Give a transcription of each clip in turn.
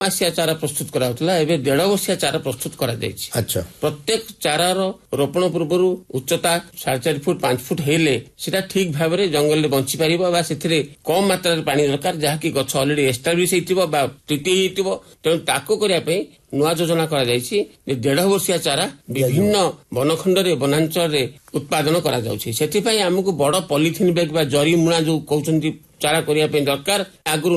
मासिया चारा प्रस्तुत कराउतला एबे 1.5 वर्षिया चारा प्रस्तुत करा जायछि। अच्छा प्रत्येक चारार रोपण पूर्व उच्चता 4.5 फुट 5 फुट हेले सेटा ठीक भाबरे जंगल रे बंची परिबो बा सेथिरे कम मात्रा रे पानी दरकार जहाकी गछ ऑलरेडी एस्टाब्लिश हेतिबो बा टिटी हेतिबो तेणु ताको करिया पे नुआ योजना करा जायछि। 1.5 वर्षिया चारा विभिन्न वनखंड रे वनांचल रे उत्पादन करा जाउछि। सेति पई हमकु बड़ पॉलिथिन बैग बा जरी मुणा जो कहउछन्ती चारा करिया पे दरकार आगुरु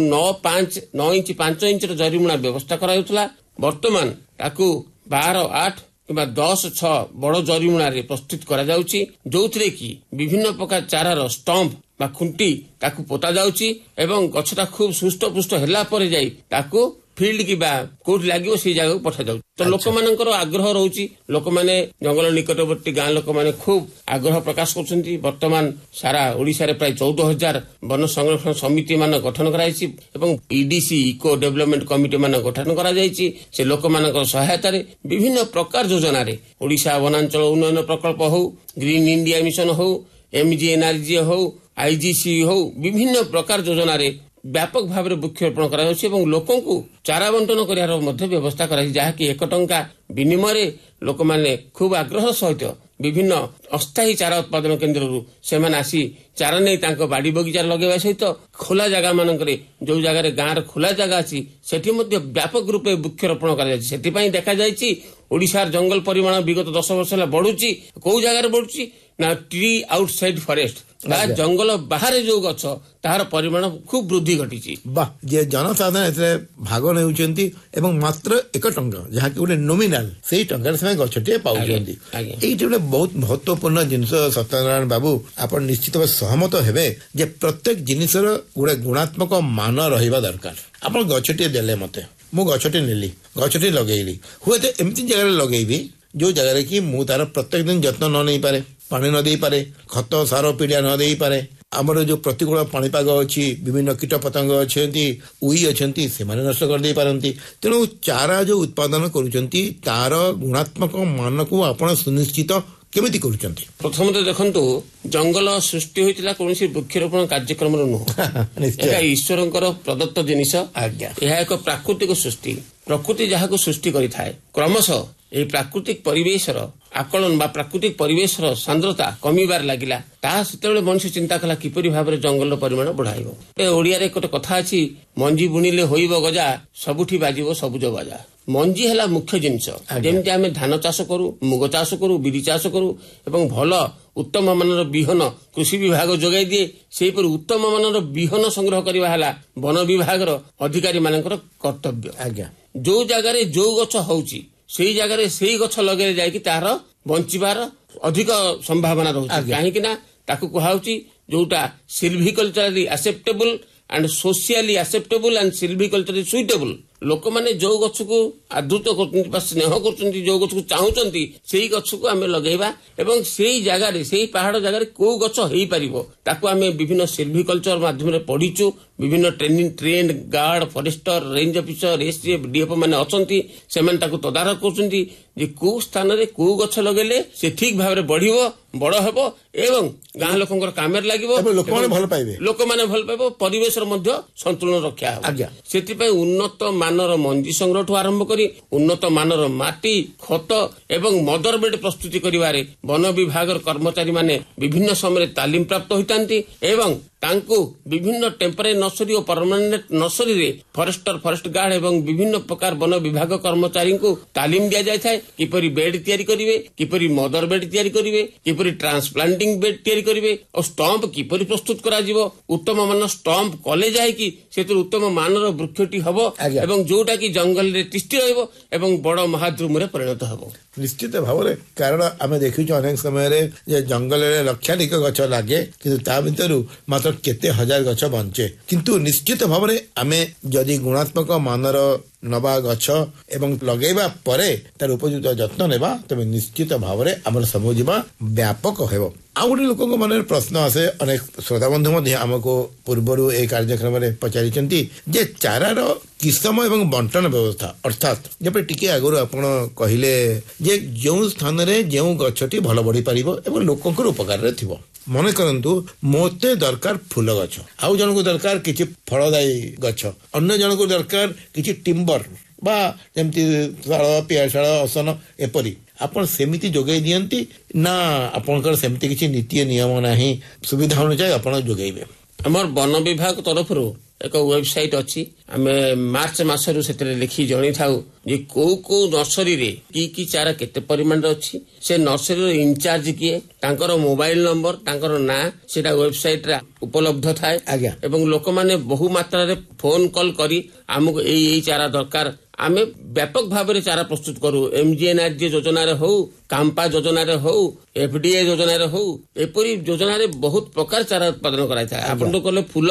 9 इंच 5 इंच रो जरी मुणा व्यवस्था कराउतला। वर्तमान ताकू 12-8 किंबा 10-6 बड़ जरी मुणा रे प्रस्तुत करा जाउछि जोथरे की विभिन्न प्रकार चारार स्टंप बा खुंटी ताकू पोता जाउछि एवं गछटा खूब सुस्त पुष्ट होला परे जाई ताकू फील्ड की बा कोट लागियो से जगह पठा जाउ। तो लोक मानकर आग्रह रहउछि लोक माने जंगल निकटवर्ती गां लोक माने खूब आग्रह प्रकाश करछन्ती। वर्तमान सारा ओडिसा रे प्राय 14,000 वन संरक्षण समिति मान गठन कराइछि एवं ईडीसी इको डेवलपमेंट कमिटी मान गठन करा जाइछि। से लोक मानकर सहायता रे विभिन्न प्रकार योजना रे ओडिसा वनांचल उन्नयन प्रकल्प हो, ग्रीन इंडिया मिशन हो, एमजीएनआरजी हो, आईजीसी हो, विभिन्न प्रकार योजना रे व्यापक भाव में वृक्षरोपण कर लोकों को चारा बंटन कर व्यवस्था कर जहाँकि 1 टंका विनिमय लोक मैंने खूब आग्रह सहित विभिन्न अस्थायी चारा उत्पादन केन्द्र से आसी चारा नहीं बाड़ी बगीचा लगे सहित खोला जगह मानक जो जगह गाँव खोला जगह अच्छी सेठी व्यापक रूप वृक्षरोपण कर देखा जायछि ओडिशार जंगल परिमाण विगत 10 वर्ष बढ़ुची। कौ जगार बढ़ुची ना ट्री आउटसाइड फॉरेस्ट जंगल बाहर जो गछ तार परिमाण खूब वृद्धि घटी जे जनसाधारण भाग नेउचंती एवं मात्र 1 टंका जहाँ कि गोटे नॉमिनल से टंका से गछटे पाउचंती। एइटे गोटे बहुत महत्वपूर्ण जिनिस सत्यनारायण बाबू आपण निश्चित सहमत हेबे जे प्रत्येक जिनिसर गोटे गुणात्मक मान रहिबा दरकार। आपण गछटे देले मते मु गछटे नेली गछटे लगेइली हुए तो एमती जगह लगेइबी जो जगह कि मु तार प्रत्येक दिन जत्न न नहीं पारे पानी न दे पारे खत सार पीड़िया न दे पारे आमर जो प्रतिकूल पाणीपाग अच्छी विभिन्न कीट पतंग अच्छी उई अच्छा से नष्ट कर दे पारती। तेणु चारा जो उत्पादन करुचंती तार गुणात्मक मान को आपण सुनिश्चित केमिति करुचंती। प्रथम तो देखंतु जंगल सृष्टि होइतिला कोनोसी वृक्षरोपण कार्यक्रम नुह ईश्वरंकर प्रदत्त जिनिस। यह एक प्राकृतिक सृष्टि प्रकृति जहाँ को सृष्टि करिथाए क्रमशः ये प्राकृतिक परिवेशर आकलन बा प्राकृतिक परिवेशर सांद्रता कमिबार लागिला ताते मनुष्य चिंता कला किपरि भाबरे जंगल परिमाण बढ़ाइबो। ए ओडिया रे एक कथा अछि मंजी बुणिले होइबो गजा सबुठी बाजिबो सबुज बाजा। मंजी हला मुख्य जिनिस जेमति आमे धान चाष करू मुग चाष करू बिरी चाष करू एवं भल उत्तम मानर बिहन कृषि विभाग जोगाई दिए सेहीपरि उत्तम मानर बिहन संग्रह करबा हला वन विभाग अधिकारी मानकर कर्तव्य। जो जगह जो गछ होउची से जगह से गछ लगे जाकि तार बंचिबार अधिक संभावना रहुछि काहेकि ना ताकू कुहाउची जोटा सिल्विकल्चरली acceptable and socially acceptable and सिल्विकल्चरली suitable लोक माने जो गछ को आदृत करछन्ती बा स्नेह करछन्ती जो गछ को चाहुचन्ती सेही गछ को आमे लगेबा एवं सेही जगह रे सेही पहाड़ जगह रे को गछ हेई परिबो ताकू आमे विभिन्न सिल्विकल्चर माध्यम रे पढिचु विभिन्न trend guard forester range officer SDF DFO माने अछन्ती सेमान ताकू तदारक करछन्ती जे को स्थान रे को गछ लगेले से ठीक भाव रे बढ़िबो बड़ हेबो एवं गां लोकंकर कामेर लागिबो लोक माने भल पाइबो परिवेश रो मध्य संतुलन रक्षा हेबो। सेति पय उन्नत मानर मंजी संग्रह आरंभ करी उन्नत मानर माटी खत एवं मदर बेड प्रस्तुति करिवारे वन विभाग कर्मचारी माने विभिन्न समय तालीम प्राप्त होइतांती एवं तांको विभिन्न टेम्परेरी नर्सरी और परमानेंट नर्सरी रे फॉरेस्टर फॉरेस्ट गार्ड एवं विभिन्न प्रकार वन विभाग कर्मचारी को तालीम दिया जाय थाए किपरि बेड तैयारी करिवे किपरि मदर बेड तैयारी करिवे किपरि ट्रांसप्लांटिंग बेड तैयारी करिवे और स्टंप किपरि प्रस्तुत करा जिवो उत्तम मान स्टंप कले जाय कि सेतु उत्तम मानर वृक्षटी हबो एवं जोटा कि जंगल रे तिष्ठि रहइबो एवं बड़ महाद्रुम रे परिणत हबो। निश्चित भाव में कारण आम देखु अनेक समय जंगल लक्षाधिक गछ लगे कि भितर मात्र केते हजार गछ बंचे किंतु निश्चित भाव में आम जदि गुणात्मक मानर नवा गछ एवं लगेबा परे तार उपयुक्त जत्न नेबा तबे निश्चित भाव में आमर समूह जीवा व्यापक हेबो। आ गोटे लोक मन प्रश्न आसे अनेक श्रोता बंधु आमको पूर्व ए कार्यक्रम में पचारिचंती जे चारार किसम एवं बंटन व्यवस्था अर्थात जब टिके आगुरी आपण कहले जे जो स्थान रे जो गछटी भल बढ़ी पारिबो एवं लोकंकर उपकार रे थिबो ମନେ କରନ୍ତୁ ମୋତେ ଦରକାର ଫୁଲ ଗଛ, ଆଉ ଜଣକୁ ଦରକାର କିଛି ଫଳଦାୟୀ ଗଛ, ଅନ୍ୟ ଜଣକୁ ଦରକାର କିଛି ଟିମ୍ବର ବା ଯେମିତି ଶାଳ, ପିଆଶାଳ, ଅସନ ଏପରି। ଆପଣ ସେମିତି ଯୋଗାଇ ଦିଅନ୍ତି ନା ଆପଣଙ୍କର ସେମିତି କିଛି ନୀତି ନିୟମ ନାହିଁ, ସୁବିଧା ଅନୁଯାୟୀ ଆପଣ ଯୋଗାଇବେ? ଆମର ବନ ବିଭାଗ ତରଫରୁ ଏକ ୱେବସାଇଟ ଅଛି। ଆମେ ମାର୍ଚ୍ଚ ମାସରୁ ସେଥିରେ ଲେଖି ଜଣେଇଥାଉ ଯେ କୋଉ ନର୍ସରୀରେ କି ଚାରା କେତେ ପରିମାଣରେ ଅଛି, ସେ ନର୍ସରୀର ଇନଚାର୍ଜ କିଏ, ତାଙ୍କର ମୋବାଇଲ ନମ୍ବର, ତାଙ୍କର ନାଁ ସେଟା ୱେବସାଇଟରେ ଉପଲବ୍ଧ ଥାଏ। ଏବଂ ଲୋକମାନେ ବହୁ ମାତ୍ରାରେ ଫୋନ କଲ୍ କରି ଆମକୁ ଏଇ ଚାରା ଦରକାର, ଆମେ ବ୍ୟାପକ ଭାବରେ ଚାରା ପ୍ରସ୍ତୁତ କରୁ। MGNRG ଯୋଜନାରେ ହଉ, କାମ୍ପା ଯୋଜନାରେ ହଉ, FDA ଯୋଜନାରେ ହଉ, ଏପରି ଯୋଜନାରେ ବହୁତ ପ୍ରକାର ଚାରା ଉତ୍ପାଦନ କରାଯାଇଥାଏ। ଆପଣ ତ କହିଲେ ଫୁଲ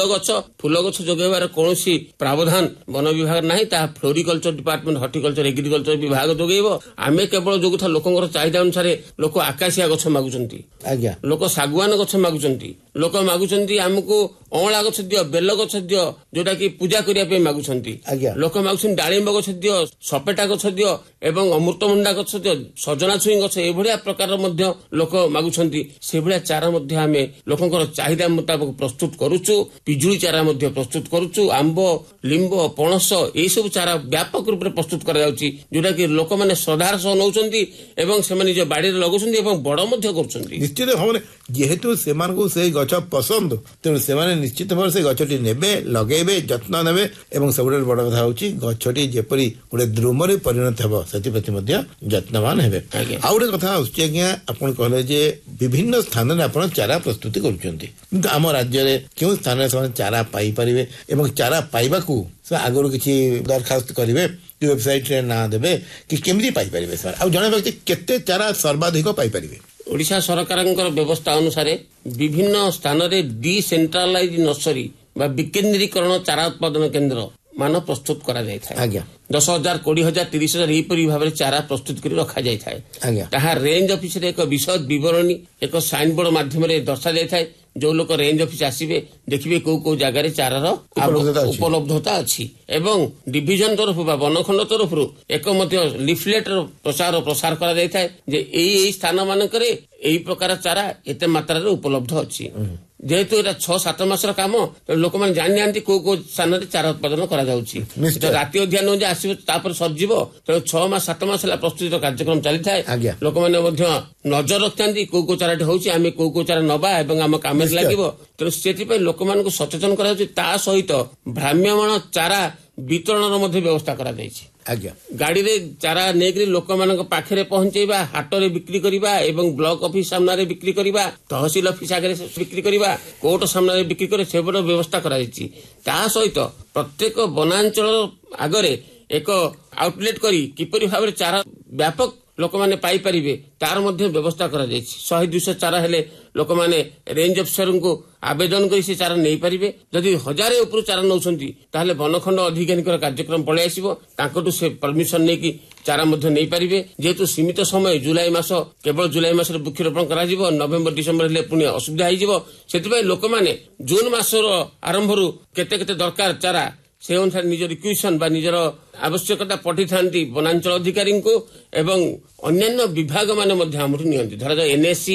ଗଛ ଯୋଗାଇବାର କୌଣସି ପ୍ରାବଧାନ ବନ ବିଭାଗ ନାହିଁ, ତାହା ଫ୍ଲୋରିକଲଚର ଡିପାର୍ଟମେଣ୍ଟ, ହର୍ଟିକଲଚର, ଏଗ୍ରିକଲଚର ବିଭାଗ ଯୋଗାଇବ। ଆମେ କେବଳ ଯୋଗୁଥିବା ଲୋକଙ୍କର ଚାହିଦା ଅନୁସାରେ ଲୋକ ଆକାଶିଆ ଗଛ ମାଗୁଛନ୍ତି, ଲୋକ ଶାଗୁଆନ ଗଛ ମାଗୁଛନ୍ତି, ଲୋକ ମାଗୁଛନ୍ତି ଆମକୁ ଅଁଳା ଗଛ ଦିଅ, ବେଲ ଗଛ ଦିଅ, ଯୋଉଟା କି ପୂଜା କରିବା ପାଇଁ ମାଗୁଛନ୍ତି, ଲୋକ ମାଗୁଛନ୍ତି ଡାଳିମ୍ବ ଗଛ ଦିଅ, ସପେଟା ଗଛ ଦିଅ ଏବଂ ଅମୃତଭଣ୍ଡା ଗଛ ଦିଅ, ସଜନା ଛୁଇଁ ଗଛ, ଏଭଳିଆ ପ୍ରକାରର ମଧ୍ୟ ଲୋକ ମାଗୁଛନ୍ତି। ସେଭଳିଆ ଚାରା ମଧ୍ୟ ଆମେ ଲୋକଙ୍କର ଚାହିଦା ମୁତାବକ ପ୍ରସ୍ତୁତ କରୁଛୁ। ପିଜୁଳି ଚାରା ମଧ୍ୟ ପ୍ରସ୍ତୁତ କରୁଛୁ, ଆମ୍ବ, ଲିମ୍ବ, ପଣସ ଏଇସବୁ ଚାରା ବ୍ୟାପକ ରୂପରେ ପ୍ରସ୍ତୁତ କରାଯାଉଛି, ଯୋଉଟା କି ଲୋକମାନେ ଶ୍ରଦ୍ଧାର ସହ ନେଉଛନ୍ତି ଏବଂ ସେମାନେ ନିଜ ବାଡିରେ ଲଗାଉଛନ୍ତି ଏବଂ ବଡ ମଧ୍ୟ କରୁଛନ୍ତି। ନିଶ୍ଚିତ ଭାବରେ ଯେହେତୁ ସେମାନଙ୍କୁ ସେଇ ଗଛ ପସନ୍ଦ, ତେଣୁ ସେମାନେ ନିଶ୍ଚିତ ଭାବରେ ସେ ଗଛଟି ନେବେ, ଲଗେଇବେ, ଯତ୍ନ ନେବେ ଏବଂ ସବୁଠାରୁ ବଡ କଥା ହଉଛି ଗଛଟି ଯେପରି ଗୋଟେ ଦ୍ରୁମରେ ପରିଣତ ହେବ ସେଥିପ୍ରତି ମଧ୍ୟ ଯତ୍ନବାନ ହେବେ। ଆଉ ଗୋଟେ କଥା ଆସୁଛି ଆଜ୍ଞା, ଆପଣ କହିଲେ ଯେ ବିଭିନ୍ନ ସ୍ଥାନରେ ଆପଣ ଚାରା ପ୍ରସ୍ତୁତି କରୁଛନ୍ତି, କିନ୍ତୁ ଆମ ରାଜ୍ୟରେ କେଉଁ ସ୍ଥାନରେ ସେମାନେ ଚାରା ପାଇପାରିବେ ଏବଂ ଚାରା ପାଇବାକୁ ସେ ଆଗରୁ କିଛି ଦରଖାସ୍ତ କରିବେ, ୱେବସାଇଟରେ ନାଁ ଦେବେ କି କେମିତି ପାଇପାରିବେ ସାର୍? ଆଉ ଜଣେ ବ୍ୟକ୍ତି କେତେ ଚାରା ସର୍ବାଧିକ ପାଇପାରିବେ? ଓଡ଼ିଶା ସରକାରଙ୍କର ବ୍ୟବସ୍ଥା ଅନୁସାରେ ବିଭିନ୍ନ ସ୍ଥାନରେ ଡିସେଣ୍ଟ୍ରାଲାଇଜ ନର୍ସରୀ ବା ବିକେନ୍ଦ୍ରୀକରଣ ଚାରା ଉତ୍ପାଦନ କେନ୍ଦ୍ର ମାନ ପ୍ରସ୍ତୁତ କରାଯାଇଥାଏ। 10,000, 20,000, 30,000 ଏହିପରି ଭାବରେ ଚାରା ପ୍ରସ୍ତୁତ କରି ରଖାଯାଇଥାଏ। ତାହା ରେଞ୍ଜ ଅଫିସରେ ଏକ ବିଶଦ ବିବରଣୀ ଏକ ସାଇନବୋର୍ଡ ମାଧ୍ୟମରେ ଦର୍ଶାଯାଇଥାଏ। ଯୋଉ ଲୋକ ରେଞ୍ଜ ଅଫିସ ଆସିବେ ଦେଖିବେ କୋଉ ଜାଗାରେ ଚାରାର ଉପଲବ୍ଧତା ଅଛି ଏବଂ ଡିଭିଜନ ତରଫରୁ ବା ବନଖଣ୍ଡ ତରଫରୁ ଏକ ମଧ୍ୟ ଲିଫଲେଟର ପ୍ରସାର କରାଯାଇଥାଏ ଯେ ଏଇ ସ୍ଥାନ ମାନଙ୍କରେ ଏଇ ପ୍ରକାର ଚାରା ଏତେ ମାତ୍ରାରେ ଉପଲବ୍ଧ ଅଛି। ଯେହେତୁ ଏଟା 6-7 ମାସର କାମ, ଲୋକମାନେ ଜାଣିନାହାନ୍ତି କୋଉ ସ୍ଥାନରେ ଚାରା ଉତ୍ପାଦନ କରାଯାଉଛି। ରାତି ଅଧ୍ୟାନ ଯେ ଆସିବ ତାପରେ ସରିଯିବ, ତେଣୁ 6-7 ମାସ ହେଲା ପ୍ରସ୍ତୁତିର କାର୍ଯ୍ୟକ୍ରମ ଚାଲିଥାଏ। ଲୋକମାନେ ମଧ୍ୟ ନଜର ରଖିଥାନ୍ତି କୋଉ ଚାରାଟି ହଉଛି, ଆମେ କୋଉ ଚାରା ନବା ଏବଂ ଆମ କାମରେ ଲାଗିବ। ତେଣୁ ସେଥିପାଇଁ ଲୋକମାନଙ୍କୁ ସଚେତନ କରାଯାଉଛି। ତା ସହିତ ଭ୍ରାମ୍ୟମାଣ ଚାରା ବିତରଣର ମଧ୍ୟ ବ୍ୟବସ୍ଥା କରାଯାଇଛି। ଗାଡିରେ ଚାରା ନେଇକରି ଲୋକମାନଙ୍କ ପାଖରେ ପହଞ୍ଚେଇବା, ହାଟରେ ବିକ୍ରି କରିବା ଏବଂ ବ୍ଲକ ଅଫିସ ସାମ୍ନାରେ ବିକ୍ରି କରିବା, ତହସିଲ ଅଫିସ ଆଗରେ ବିକ୍ରି କରିବା, କୋର୍ଟ ସାମ୍ନାରେ ବିକ୍ରି କରିବା, ସେଭଳି ବ୍ୟବସ୍ଥା କରାଯାଇଛି। ତା ସହିତ ପ୍ରତ୍ୟେକ ବନାଞ୍ଚଳ ଆଗରେ ଏକ ଆଉଟଲେଟ କରି କିପରି ଭାବରେ ଚାରା ବ୍ୟାପକ ଲୋକମାନେ ପାଇପାରିବେ ତାର ମଧ୍ୟ ବ୍ୟବସ୍ଥା କରାଯାଇଛି। 100-200 ଚାରା ହେଲେ ଲୋକମାନେ ରେଞ୍ଜ ଅଫିସରଙ୍କୁ ଆବେଦନ କରି ସେ ଚାରା ନେଇପାରିବେ। ଯଦି 1000 ଉପରୁ ଚାରା ନେଉଛନ୍ତି ତାହେଲେ ବନଖଣ୍ଡ ଅଧିକାରୀଙ୍କର କାର୍ଯ୍ୟକ୍ରମ ପଳେଇ ଆସିବ, ତାଙ୍କଠୁ ସେ ପରମିଶନ ନେଇକି ଚାରା ମଧ୍ୟ ନେଇପାରିବେ। ଯେହେତୁ ସୀମିତ ସମୟ ଜୁଲାଇ ମାସ, କେବଳ ଜୁଲାଇ ମାସରେ ବୃକ୍ଷରୋପଣ କରାଯିବ, ନଭେମ୍ବର ଡିସେମ୍ବର ହେଲେ ପୁଣି ଅସୁବିଧା ହେଇଯିବ। ସେଥିପାଇଁ ଲୋକମାନେ ଜୁନ ମାସର ଆରମ୍ଭରୁ କେତେ ଦରକାର ଚାରା ସେ ଅନୁସାରେ ନିଜ ରିକ୍ୱେସନ ବା ନିଜର ଆବଶ୍ୟକତା ପଠାଇଥାନ୍ତି ବନାଞ୍ଚଳ ଅଧିକାରୀଙ୍କୁ ଏବଂ ଅନ୍ୟାନ୍ୟ ବିଭାଗ ମାନେ ମଧ୍ୟ ଆମଠୁ ନିଅନ୍ତି। ଧରାଯାଉ NSC,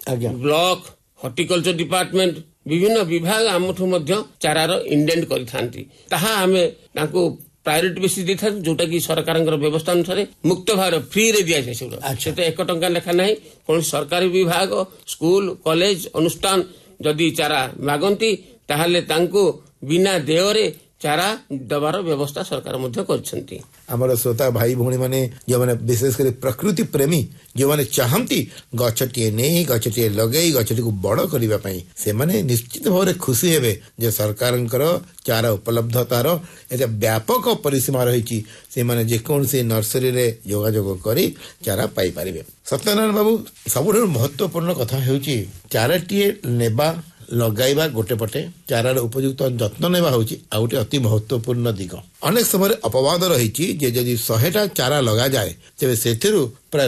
ବ୍ଲକ, ହର୍ଟିକଲଚର ଡିପାର୍ଟମେଣ୍ଟ, ବିଭିନ୍ନ ବିଭାଗ ଆମଠୁ ମଧ୍ୟ ଚାରାର ଇଣ୍ଡେଣ୍ଟ କରିଥାନ୍ତି। ତାହା ଆମେ ତାଙ୍କୁ ପ୍ରାୟୋରିଟି ବେସିସ୍ ଦେଇଥାନ୍ତି, ଯୋଉଟା କି ସରକାରଙ୍କର ବ୍ୟବସ୍ଥା ଅନୁସାରେ ମୁକ୍ତ ଭାବରେ ଫ୍ରିରେ ଦିଆଯାଏ। ସେଗୁଡ଼ା ସେତେ 1 ଟଙ୍କା ଲେଖା ନାହିଁ। କୌଣସି ସରକାରୀ ବିଭାଗ, ସ୍କୁଲ, କଲେଜ, ଅନୁଷ୍ଠାନ ଯଦି ଚାରା ମାଗନ୍ତି ତାହେଲେ ତାଙ୍କୁ ବିନା ଦେୟରେ ଚାରା ଦେବାର ବ୍ୟବସ୍ଥା ସରକାର ମଧ୍ୟ କରିଛନ୍ତି। ଆମର ଶ୍ରୋତା ଭାଇ ଭଉଣୀ ମାନେ ଯେଉଁମାନେ ବିଶେଷ କରି ପ୍ରକୃତି ପ୍ରେମୀ, ଯେଉଁମାନେ ଚାହାନ୍ତି ଗଛଟିଏ ନେଇ ଗଛଟିଏ ଲଗେଇ ଗଛଟିକୁ ବଡ଼ କରିବା ପାଇଁ, ସେମାନେ ନିଶ୍ଚିତ ଭାବରେ ଖୁସି ହେବେ ଯେ ସରକାରଙ୍କର ଚାରା ଉପଲବ୍ଧତାର ଏତେ ବ୍ୟାପକ ପରିସୀମା ରହିଛି। ସେମାନେ ଯେକୌଣସି ନର୍ସରୀରେ ଯୋଗାଯୋଗ କରି ଚାରା ପାଇପାରିବେ। ସତ୍ୟନାରାୟଣ ବାବୁ, ସବୁଠାରୁ ମହତ୍ୱପୂର୍ଣ୍ଣ କଥା ହେଉଛି ଚାରାଟିଏ ନେବା, ଲଗାଇବା ଗୋଟେ ପଟେ, ଚାରାର ଉପଯୁକ୍ତ ଯତ୍ନ ନେବା ହେଉଛି ଆଉ ଗୋଟେ ଅତି ମହତ୍ୱପୂର୍ଣ୍ଣ ଦିଗ। ଅନେକ ସମୟରେ ଅପବାଦ ରହିଛି ଯେ ଯଦି 100ଟା ଚାରା ଲଗାଯାଏ ତେବେ ସେଥିରୁ ପ୍ରାୟ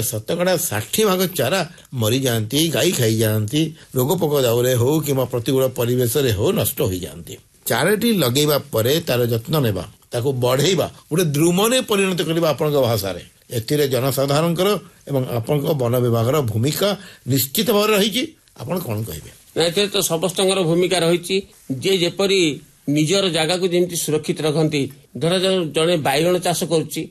60% ଚାରା ମରିଯାଆନ୍ତି, ଗାଈ ଖାଇଯାଆନ୍ତି, ରୋଗପୋକ ଦାଉରେ ହଉ କିମ୍ବା ପ୍ରତିକୂଳ ପରିବେଶରେ ହଉ ନଷ୍ଟ ହୋଇଯାଆନ୍ତି। ଚାରାଟି ଲଗେଇବା ପରେ ତାର ଯତ୍ନ ନେବା, ତାକୁ ବଢେଇବା, ଗୋଟେ ଦ୍ରୁମରେ ପରିଣତ କରିବା ଆପଣଙ୍କ ଭାଷାରେ, ଏଥିରେ ଜନସାଧାରଣଙ୍କର ଏବଂ ଆପଣଙ୍କ ବନ ବିଭାଗର ଭୂମିକା ନିଶ୍ଚିତ ଭାବରେ ରହିଛି। ଆପଣ କ'ଣ କହିବେ? ଏଥିରେ ତ ସମସ୍ତଙ୍କର ଭୂମିକା ରହିଛି। ଯିଏ ଯେପରି ନିଜର ଜାଗାକୁ ଯେମିତି ସୁରକ୍ଷିତ ରଖନ୍ତି। ଧରାଯାଉ ଜଣେ ବାଇଗଣ ଚାଷ କରୁଛି,